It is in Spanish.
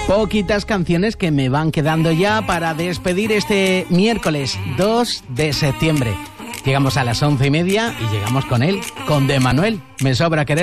Poquitas canciones que me van quedando ya para despedir este miércoles 2 de septiembre. Llegamos a las 11:30 y llegamos con él, con De Manuel. Me sobra querer.